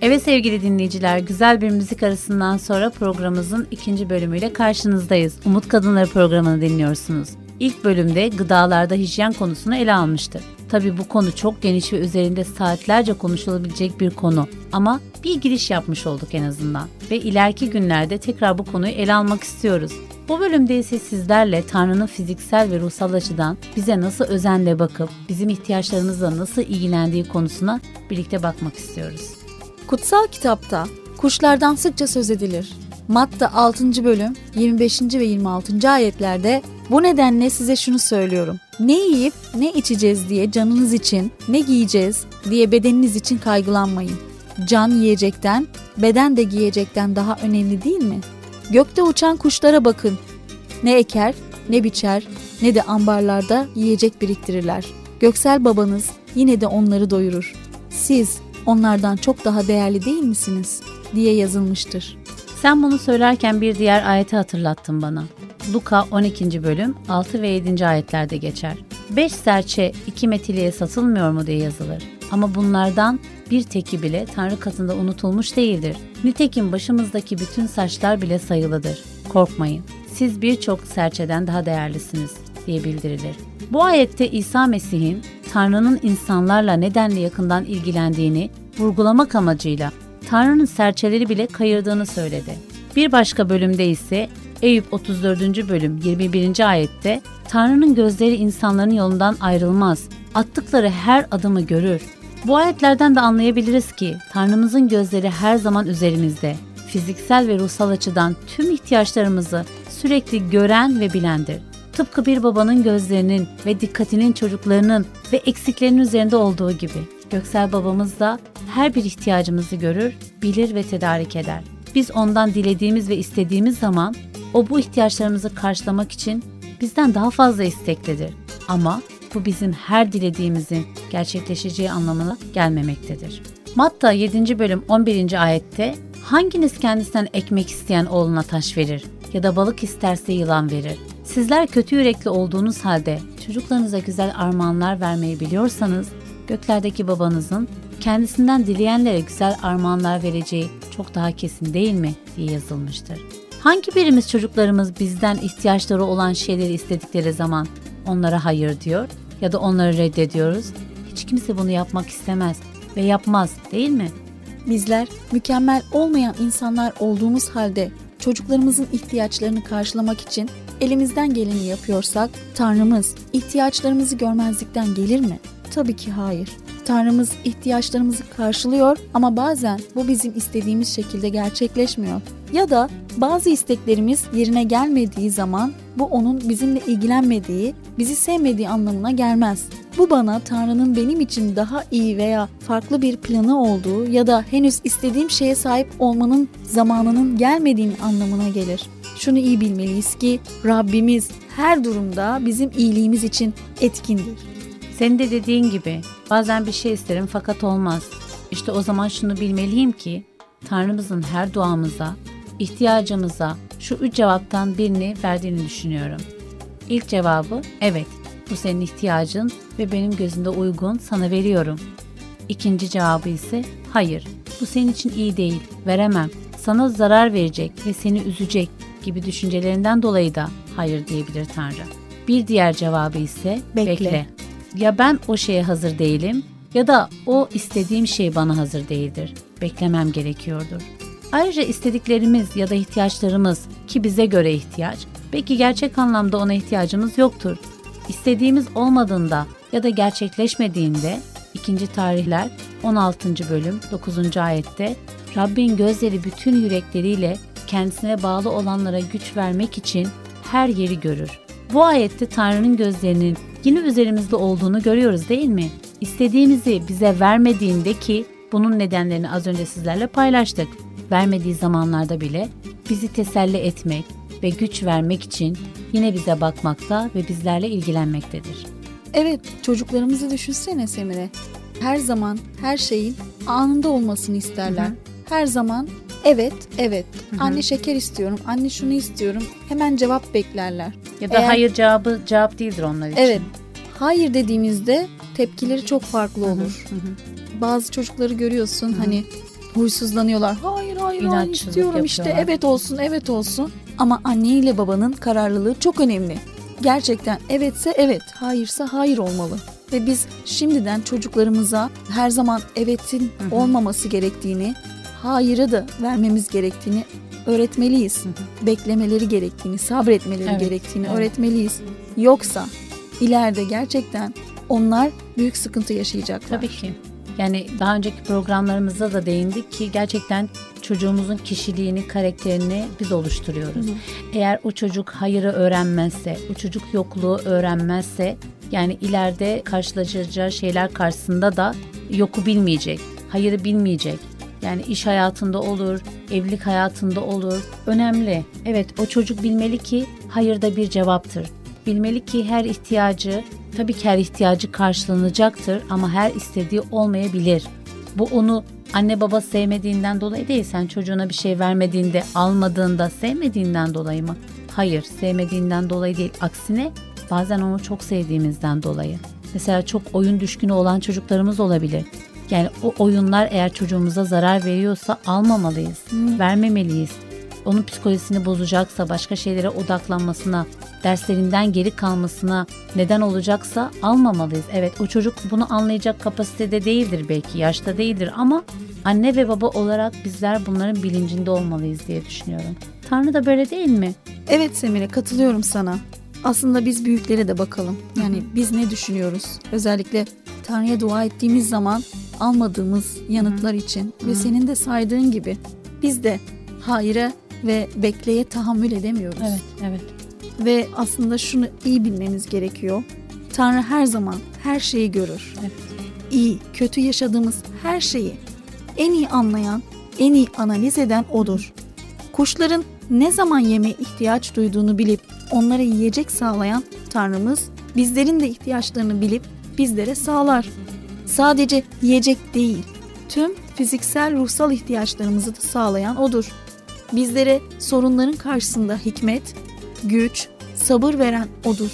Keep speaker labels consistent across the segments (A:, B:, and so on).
A: Evet sevgili dinleyiciler, güzel bir müzik arasından sonra programımızın ikinci bölümüyle karşınızdayız. Umut Kadınları programını dinliyorsunuz. İlk bölümde gıdalarda hijyen konusunu ele almıştık. Tabii bu konu çok geniş ve üzerinde saatlerce konuşulabilecek bir konu. Ama bir giriş yapmış olduk en azından. Ve ileriki günlerde tekrar bu konuyu ele almak istiyoruz. Bu bölümde ise sizlerle Tanrı'nın fiziksel ve ruhsal açıdan bize nasıl özenle bakıp bizim ihtiyaçlarımızla nasıl ilgilendiği konusuna birlikte bakmak istiyoruz.
B: Kutsal kitapta kuşlardan sıkça söz edilir. Matta 6. bölüm 25. ve 26. ayetlerde bu nedenle size şunu söylüyorum. Ne yiyip ne içeceğiz diye canınız için, ne giyeceğiz diye bedeniniz için kaygılanmayın. Can yiyecekten, beden de giyecekten daha önemli değil mi? Gökte uçan kuşlara bakın. Ne eker, ne biçer, ne de ambarlarda yiyecek biriktirirler. Göksel babanız yine de onları doyurur. Siz onlardan çok daha değerli değil misiniz? Diye yazılmıştır.
A: Sen bunu söylerken bir diğer ayeti hatırlattın bana. Luka 12. bölüm 6 ve 7. ayetlerde geçer. 5 serçe 2 meteliğe satılmıyor mu diye yazılır. Ama bunlardan bir teki bile Tanrı katında unutulmuş değildir. Nitekim başımızdaki bütün saçlar bile sayılıdır. Korkmayın, siz birçok serçeden daha değerlisiniz diye bildirilir. Bu ayette İsa Mesih'in Tanrı'nın insanlarla nedenle yakından ilgilendiğini vurgulamak amacıyla Tanrı'nın serçeleri bile kayırdığını söyledi. Bir başka bölümde ise Eyüp 34. bölüm 21. ayette Tanrı'nın gözleri insanların yolundan ayrılmaz, attıkları her adımı görür. Bu ayetlerden de anlayabiliriz ki Tanrımızın gözleri her zaman üzerimizde, fiziksel ve ruhsal açıdan tüm ihtiyaçlarımızı sürekli gören ve bilendir. Tıpkı bir babanın gözlerinin ve dikkatinin çocuklarının ve eksiklerinin üzerinde olduğu gibi göksel babamız da her bir ihtiyacımızı görür, bilir ve tedarik eder. Biz ondan dilediğimiz ve istediğimiz zaman o bu ihtiyaçlarımızı karşılamak için bizden daha fazla isteklidir. Ama bu bizim her dilediğimizin gerçekleşeceği anlamına gelmemektedir. Matta 7. bölüm 11. ayette hanginiz kendisinden ekmek isteyen oğluna taş verir ya da balık isterse yılan verir? Sizler kötü yürekli olduğunuz halde çocuklarınıza güzel armağanlar vermeyi biliyorsanız göklerdeki babanızın kendisinden dileyenlere güzel armağanlar vereceği çok daha kesin değil mi diye yazılmıştır. Hangi birimiz çocuklarımız bizden ihtiyaçları olan şeyleri istedikleri zaman onlara hayır diyor ya da onları reddediyoruz? Hiç kimse bunu yapmak istemez ve yapmaz değil mi?
B: Bizler mükemmel olmayan insanlar olduğumuz halde çocuklarımızın ihtiyaçlarını karşılamak için elimizden geleni yapıyorsak Tanrımız ihtiyaçlarımızı görmezlikten gelir mi? Tabii ki hayır. Tanrımız ihtiyaçlarımızı karşılıyor ama bazen bu bizim istediğimiz şekilde gerçekleşmiyor. Ya da bazı isteklerimiz yerine gelmediği zaman bu onun bizimle ilgilenmediği, bizi sevmediği anlamına gelmez. Bu bana Tanrı'nın benim için daha iyi veya farklı bir planı olduğu ya da henüz istediğim şeye sahip olmanın zamanının gelmediğini anlamına gelir. Şunu iyi bilmeliyiz ki Rabbimiz her durumda bizim iyiliğimiz için etkindir.
A: Senin de dediğin gibi bazen bir şey isterim fakat olmaz. İşte o zaman şunu bilmeliyim ki Tanrımızın her duamıza, ihtiyacımıza şu 3 cevaptan birini verdiğini düşünüyorum. İlk cevabı evet, bu senin ihtiyacın ve benim gözümde uygun, sana veriyorum. İkinci cevabı ise hayır, bu senin için iyi değil, veremem, sana zarar verecek ve seni üzecek gibi düşüncelerinden dolayı da hayır diyebilir Tanrı. Bir diğer cevabı ise bekle. Ya ben o şeye hazır değilim ya da o istediğim şey bana hazır değildir. Beklemem gerekiyordur. Ayrıca istediklerimiz ya da ihtiyaçlarımız ki bize göre ihtiyaç, belki gerçek anlamda ona ihtiyacımız yoktur. İstediğimiz olmadığında ya da gerçekleşmediğinde 2. Tarihler 16. bölüm 9. ayette Rabbin gözleri bütün yürekleriyle kendisine bağlı olanlara güç vermek için her yeri görür. Bu ayette Tanrı'nın gözlerinin yine üzerimizde olduğunu görüyoruz değil mi? İstediğimizi bize vermediğinde ki bunun nedenlerini az önce sizlerle paylaştık. Vermediği zamanlarda bile bizi teselli etmek ve güç vermek için yine bize bakmakta ve bizlerle ilgilenmektedir.
B: Evet, çocuklarımızı düşünsene Semire. Her zaman her şeyin anında olmasını isterler. Hı-hı. Her zaman evet. Hı-hı. Anne şeker istiyorum, anne şunu istiyorum. Hemen cevap beklerler.
A: Ya da hayır cevabı cevap değildir onlar için.
B: Evet. Hayır dediğimizde tepkileri çok farklı olur. Hı-hı. Bazı çocukları görüyorsun, hani huysuzlanıyorlar. Hayır
A: İnatçılık
B: istiyorum işte,
A: yapıyorlar.
B: evet olsun. Ama anne ile babanın kararlılığı çok önemli. Gerçekten evetse evet, hayırsa hayır olmalı. Ve biz şimdiden çocuklarımıza her zaman evetin olmaması gerektiğini, hayırı da vermemiz gerektiğini öğretmeliyiz. Beklemeleri gerektiğini, sabretmeleri gerektiğini öğretmeliyiz. Yoksa ileride gerçekten onlar büyük sıkıntı yaşayacaklar.
A: Tabii ki. Yani daha önceki programlarımızda da değindik ki gerçekten çocuğumuzun kişiliğini, karakterini biz oluşturuyoruz. Eğer o çocuk hayırı öğrenmezse, o çocuk yokluğu öğrenmezse, yani ileride karşılaşacağı şeyler karşısında da yoku bilmeyecek, hayırı bilmeyecek. Yani iş hayatında olur, evlilik hayatında olur. Önemli. Evet, o çocuk bilmeli ki hayır da bir cevaptır. Bilmeli ki tabii ki her ihtiyacı karşılanacaktır ama her istediği olmayabilir. Bu onu anne baba sevmediğinden dolayı değil. Sen çocuğuna bir şey vermediğinde, almadığında sevmediğinden dolayı mı? Hayır, sevmediğinden dolayı değil. Aksine bazen onu çok sevdiğimizden dolayı. Mesela çok oyun düşkünü olan çocuklarımız olabilir. Yani o oyunlar eğer çocuğumuza zarar veriyorsa almamalıyız, vermemeliyiz. Onun psikolojisini bozacaksa, başka şeylere odaklanmasına, derslerinden geri kalmasına neden olacaksa almamalıyız. Evet, o çocuk bunu anlayacak kapasitede değildir belki, yaşta değildir ama anne ve baba olarak bizler bunların bilincinde olmalıyız diye düşünüyorum. Tanrı da böyle değil mi?
B: Evet Semire, katılıyorum sana. Aslında biz büyüklere de bakalım. Yani biz ne düşünüyoruz? Özellikle Tanrı'ya dua ettiğimiz zaman almadığımız yanıtlar için ve senin de saydığın gibi biz de hayra ve bekleye tahammül edemiyoruz.
A: Evet.
B: Ve aslında şunu iyi bilmemiz gerekiyor. Tanrı her zaman her şeyi görür.
A: Evet.
B: İyi, kötü yaşadığımız her şeyi en iyi anlayan, en iyi analiz eden O'dur. Kuşların ne zaman yemeğe ihtiyaç duyduğunu bilip onlara yiyecek sağlayan Tanrımız, bizlerin de ihtiyaçlarını bilip bizlere sağlar. Sadece yiyecek değil, tüm fiziksel, ruhsal ihtiyaçlarımızı da sağlayan O'dur. Bizlere sorunların karşısında hikmet, güç, sabır veren O'dur.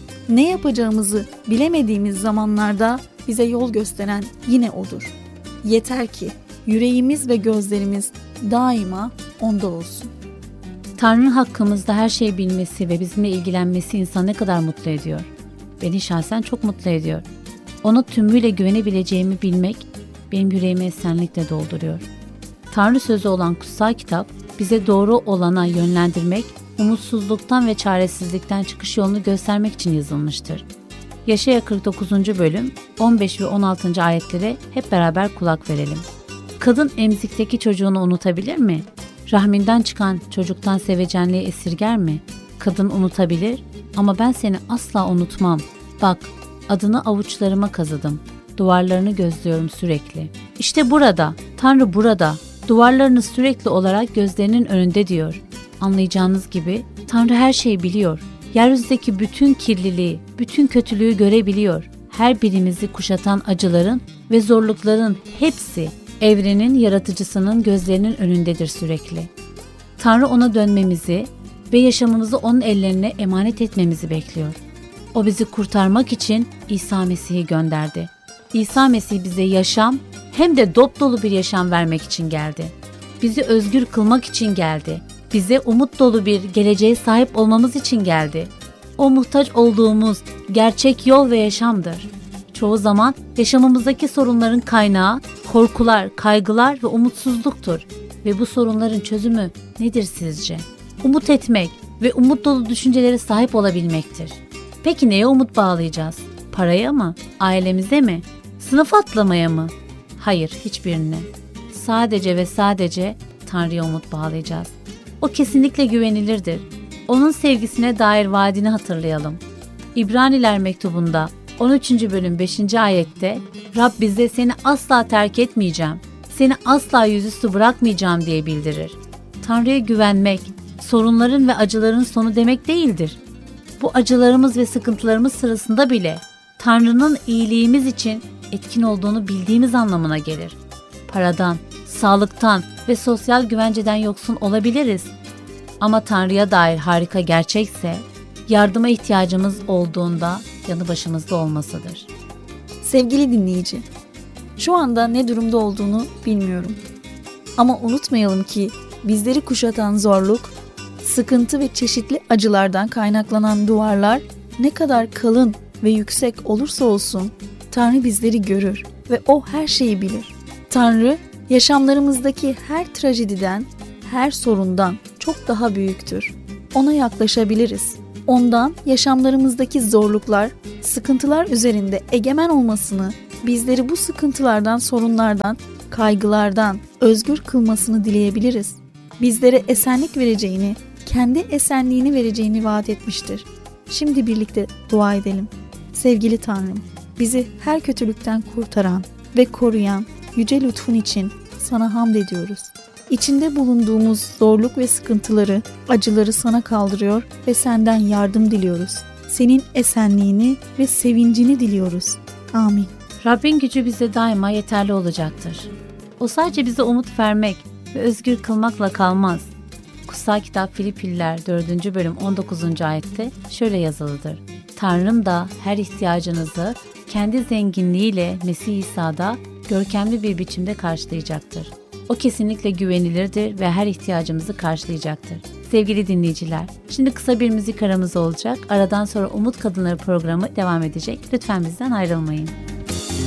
B: Ne yapacağımızı bilemediğimiz zamanlarda bize yol gösteren yine O'dur. Yeter ki yüreğimiz ve gözlerimiz daima O'nda olsun.
A: Tanrı'nın hakkımızda her şeyi bilmesi ve bizimle ilgilenmesi insanı ne kadar mutlu ediyor. Beni şahsen çok mutlu ediyor. Ona tümüyle güvenebileceğimi bilmek benim yüreğimi esenlikle dolduruyor. Tanrı sözü olan kutsal kitap bize doğru olana yönlendirmek, umutsuzluktan ve çaresizlikten çıkış yolunu göstermek için yazılmıştır. Yaşaya 49. bölüm 15 ve 16. ayetlere hep beraber kulak verelim. Kadın emzikteki çocuğunu unutabilir mi? Rahminden çıkan çocuktan sevecenliği esirger mi? Kadın unutabilir ama ben seni asla unutmam. Bak, adını avuçlarıma kazıdım. Duvarlarını gözlüyorum sürekli. İşte burada, Tanrı burada. Duvarlarını sürekli olarak gözlerinin önünde diyor. Anlayacağınız gibi Tanrı her şeyi biliyor. Yeryüzündeki bütün kirliliği, bütün kötülüğü görebiliyor. Her birimizi kuşatan acıların ve zorlukların hepsi evrenin yaratıcısının gözlerinin önündedir sürekli. Tanrı ona dönmemizi ve yaşamımızı onun ellerine emanet etmemizi bekliyor. O bizi kurtarmak için İsa Mesih'i gönderdi. İsa Mesih bize yaşam hem de dop dolu bir yaşam vermek için geldi. Bizi özgür kılmak için geldi. Bize umut dolu bir geleceğe sahip olmamız için geldi. O muhtaç olduğumuz gerçek yol ve yaşamdır. Çoğu zaman yaşamımızdaki sorunların kaynağı korkular, kaygılar ve umutsuzluktur. Ve bu sorunların çözümü nedir sizce? Umut etmek ve umut dolu düşüncelere sahip olabilmektir. Peki neye umut bağlayacağız? Paraya mı? Ailemize mi? Sınıf atlamaya mı? Hayır, hiçbirine. Sadece ve sadece Tanrı'ya umut bağlayacağız. O kesinlikle güvenilirdir. Onun sevgisine dair vaadini hatırlayalım. İbraniler mektubunda 13. bölüm 5. ayette Rab bize seni asla terk etmeyeceğim, seni asla yüzüstü bırakmayacağım diye bildirir. Tanrı'ya güvenmek, sorunların ve acıların sonu demek değildir. Bu acılarımız ve sıkıntılarımız sırasında bile Tanrı'nın iyiliğimiz için etkin olduğunu bildiğimiz anlamına gelir. Paradan, sağlıktan ve sosyal güvenceden yoksun olabiliriz. Ama Tanrı'ya dair harika gerçekse, yardıma ihtiyacımız olduğunda yanı başımızda olmasıdır.
B: Sevgili dinleyici, şu anda ne durumda olduğunu bilmiyorum. Ama unutmayalım ki bizleri kuşatan zorluk, sıkıntı ve çeşitli acılardan kaynaklanan duvarlar ne kadar kalın ve yüksek olursa olsun Tanrı bizleri görür ve O her şeyi bilir. Tanrı yaşamlarımızdaki her trajediden, her sorundan çok daha büyüktür. Ona yaklaşabiliriz. Ondan yaşamlarımızdaki zorluklar, sıkıntılar üzerinde egemen olmasını, bizleri bu sıkıntılardan, sorunlardan, kaygılardan özgür kılmasını dileyebiliriz. Bizlere esenlik vereceğini, kendi esenliğini vereceğini vaat etmiştir. Şimdi birlikte dua edelim. Sevgili Tanrım, bizi her kötülükten kurtaran ve koruyan yüce lütfun için sana hamd ediyoruz. İçinde bulunduğumuz zorluk ve sıkıntıları, acıları sana kaldırıyor ve senden yardım diliyoruz. Senin esenliğini ve sevincini diliyoruz. Amin.
A: Rabbin gücü bize daima yeterli olacaktır. O sadece bize umut vermek ve özgür kılmakla kalmaz. Kutsal kitap Filipliler 4. bölüm 19. ayette şöyle yazılıdır. Tanrım da her ihtiyacınızı kendi zenginliğiyle Mesih İsa'da görkemli bir biçimde karşılayacaktır. O kesinlikle güvenilirdir ve her ihtiyacımızı karşılayacaktır. Sevgili dinleyiciler, şimdi kısa bir müzik aramız olacak. Aradan sonra Umut Kadınları programı devam edecek. Lütfen bizden ayrılmayın.